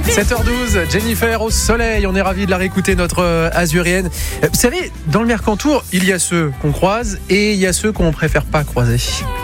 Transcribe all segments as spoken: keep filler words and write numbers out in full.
sept heures douze, Jennifer au soleil, on est ravis de la réécouter, notre euh, azurienne. Euh, vous savez, dans le Mercantour, il y a ceux qu'on croise et il y a ceux qu'on préfère pas croiser.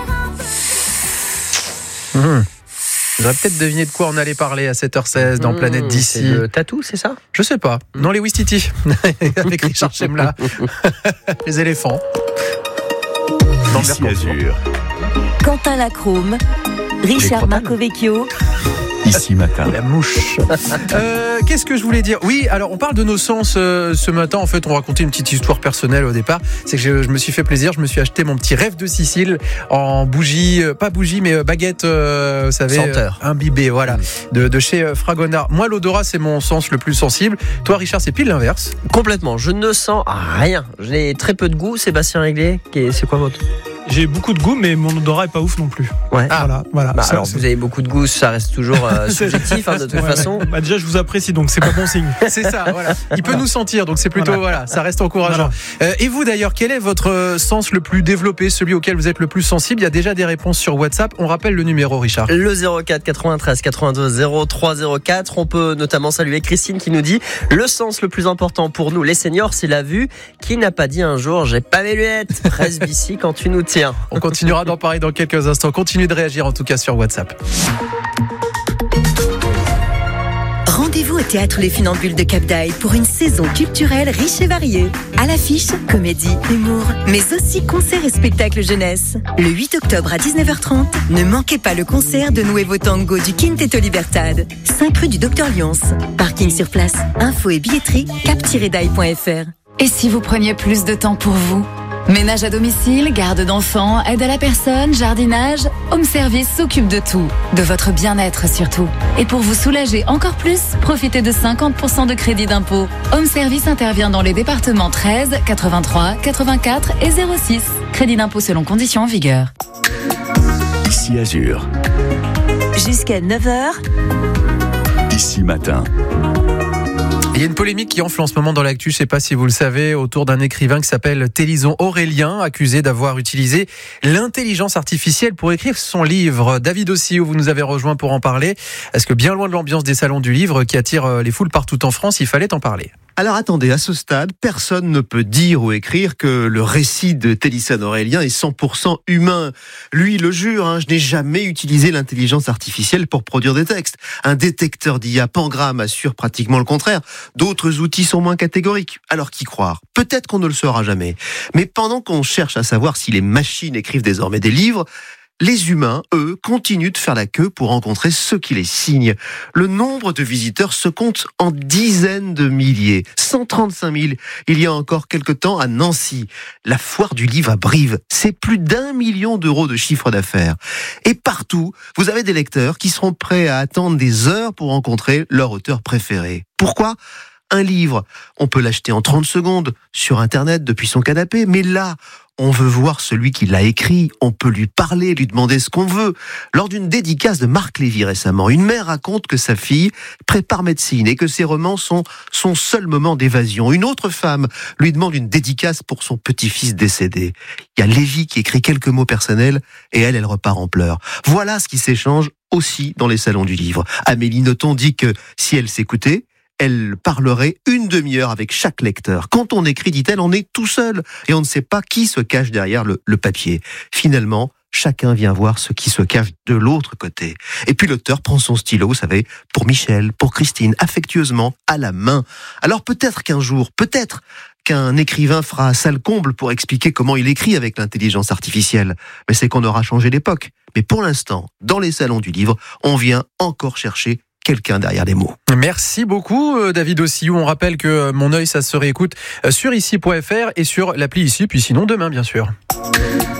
Mmh. Vous aurez peut-être deviné de quoi on allait parler à sept heures seize dans mmh, Planète d'ici. C'est le tatou, c'est ça ? Je sais pas. Mmh. Non, les Ouistiti. Avec Richard Chemla. Les éléphants. Dans Ici le Azur. Quentin Lacrome, Richard Marcovecchio. Ici matin. La mouche. Euh, qu'est-ce que je voulais dire ? Oui, alors on parle de nos sens euh, ce matin. En fait, on racontait une petite histoire personnelle au départ. C'est que je, je me suis fait plaisir. Je me suis acheté mon petit rêve de Sicile en bougie, euh, pas bougie, mais euh, baguette, euh, vous savez, senteur. Euh, imbibée, voilà, mmh. de, de chez euh, Fragonard. Moi, l'odorat, c'est mon sens le plus sensible. Toi, Richard, c'est pile l'inverse. Complètement. Je ne sens rien. J'ai très peu de goût. Sébastien Réglé, c'est quoi votre ? J'ai beaucoup de goût, mais mon odorat est pas ouf non plus. Ouais. Ah. Voilà, voilà. Bah ça, alors, c'est... vous avez beaucoup de goût, ça reste toujours euh, subjectif hein, de toute ouais, façon. Ouais. Bah déjà, je vous apprécie, donc c'est pas bon signe. C'est ça, voilà. Il peut voilà. nous sentir, donc c'est plutôt, voilà, voilà ça reste encourageant. Voilà. Euh, et vous d'ailleurs, quel est votre sens le plus développé, celui auquel vous êtes le plus sensible ? Il y a déjà des réponses sur WhatsApp. On rappelle le numéro, Richard. Le zéro quatre quatre-vingt-treize quatre-vingt-deux zéro trois zéro quatre. On peut notamment saluer Christine qui nous dit « Le sens le plus important pour nous, les seniors, c'est la vue. Qui n'a pas dit un jour « J'ai pas mes lunettes ?» Presbytie quand tu nous tiens. » On continuera d'en parler dans quelques instants. Continuez de réagir en tout cas sur WhatsApp. Rendez-vous au Théâtre Les Funambules de Cap d'Agde pour une saison culturelle riche et variée. À l'affiche, comédie, humour, mais aussi concerts et spectacles jeunesse. Le huit octobre à dix-neuf heures trente, ne manquez pas le concert de Nuevo Tango du Quinteto Libertad. cinq rue du Docteur Lyons. Parking sur place. Info et billetterie cap tiret daille point f r. Et si vous preniez plus de temps pour vous ? Ménage à domicile, garde d'enfants, aide à la personne, jardinage, Home Service s'occupe de tout, de votre bien-être surtout. Et pour vous soulager encore plus, profitez de cinquante pour cent de crédit d'impôt. Home Service intervient dans les départements treize, quatre-vingt-trois, quatre-vingt-quatre et zéro six. Crédit d'impôt selon conditions en vigueur. Ici Azur. Jusqu'à neuf heures. Ici matin. Il y a une polémique qui enfle en ce moment dans l'actu, je ne sais pas si vous le savez, autour d'un écrivain qui s'appelle Télison Aurélien, accusé d'avoir utilisé l'intelligence artificielle pour écrire son livre. David Ossio, vous nous avez rejoint pour en parler. Est-ce que bien loin de l'ambiance des salons du livre qui attire les foules partout en France, il fallait en parler ? Alors attendez, à ce stade, personne ne peut dire ou écrire que le récit de Télison Aurélien est cent pour cent humain. Lui le jure, hein, je n'ai jamais utilisé l'intelligence artificielle pour produire des textes. Un détecteur d'I A Pangram assure pratiquement le contraire. D'autres outils sont moins catégoriques. Alors qui croire ? Peut-être qu'on ne le saura jamais. Mais pendant qu'on cherche à savoir si les machines écrivent désormais des livres, les humains, eux, continuent de faire la queue pour rencontrer ceux qui les signent. Le nombre de visiteurs se compte en dizaines de milliers. cent trente-cinq mille il y a encore quelque temps à Nancy. La foire du livre à Brive, c'est plus d'un million d'euros de chiffre d'affaires. Et partout, vous avez des lecteurs qui seront prêts à attendre des heures pour rencontrer leur auteur préféré. Pourquoi ? Un livre, on peut l'acheter en trente secondes sur Internet depuis son canapé, mais là, on veut voir celui qui l'a écrit, on peut lui parler, lui demander ce qu'on veut. Lors d'une dédicace de Marc Lévy récemment, une mère raconte que sa fille prépare médecine et que ses romans sont son seul moment d'évasion. Une autre femme lui demande une dédicace pour son petit-fils décédé. Il y a Lévy qui écrit quelques mots personnels et elle, elle repart en pleurs. Voilà ce qui s'échange aussi dans les salons du livre. Amélie Nothomb dit que si elle s'écoutait, elle parlerait une demi-heure avec chaque lecteur. Quand on écrit, dit-elle, on est tout seul et on ne sait pas qui se cache derrière le, le papier. Finalement, chacun vient voir ce qui se cache de l'autre côté. Et puis l'auteur prend son stylo, vous savez, pour Michel, pour Christine, affectueusement, à la main. Alors peut-être qu'un jour, peut-être qu'un écrivain fera sale comble pour expliquer comment il écrit avec l'intelligence artificielle. Mais c'est qu'on aura changé d'époque. Mais pour l'instant, dans les salons du livre, on vient encore chercher quelqu'un derrière les mots. Merci beaucoup David Ossio. On rappelle que Mon œil, ça se réécoute sur ici point f r et sur l'appli Ici, puis sinon demain bien sûr.